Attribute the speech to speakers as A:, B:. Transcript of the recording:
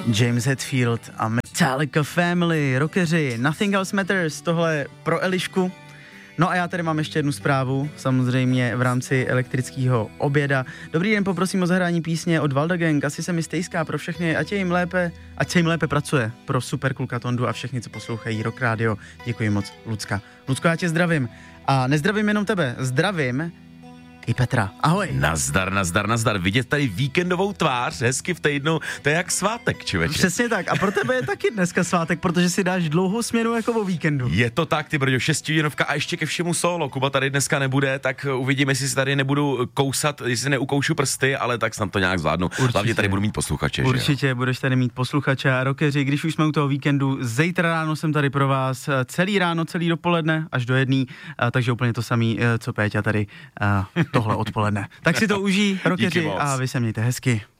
A: James Hetfield a Metallica Family, rockeři, Nothing Else Matters, tohle pro Elišku. No a já tady mám ještě jednu zprávu, samozřejmě v rámci elektrického oběda. Dobrý den, poprosím o zahrání písně od Valda Gang, asi se mi stejská pro všechny, ať se jim lépe pracuje, pro Super Kluka Tondu a všechny, co poslouchají Rock Radio. Děkuji moc, Lucka. Lucko, já tě zdravím. A nezdravím jenom tebe, zdravím i Petra. Ahoj.
B: Nazdar. Vidět tady víkendovou tvář, hezky v týdnu, to je jak svátek, člověče.
A: Přesně tak. A pro tebe je taky dneska svátek, protože si dáš dlouhou směnu jako o víkendu.
B: Je to tak, ty brďo, 6hodinovka a ještě ke všemu solo. Kuba tady dneska nebude, tak uvidíme, jestli si tady nebudu kousat, jestli neukoušu prsty, ale tak snad to nějak zvládnu.
A: Určitě.
B: Hlavně tady budu mít posluchače.
A: Určitě budeš tady mít posluchače a rockeři, když už jsme u toho víkendu. Zítra ráno jsem tady pro vás celý ráno, celý dopoledne až do 1, takže úplně to samý, co Péťa tady tohle odpoledne. Tak si to užij, rockeři, a vy se mějte hezky.